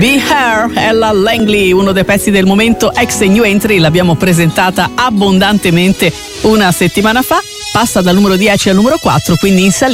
Be Her, Ella Langley, uno dei pezzi del momento ex e new entry, l'abbiamo presentata abbondantemente una settimana fa, passa dal numero 10 al numero 4, quindi in salita.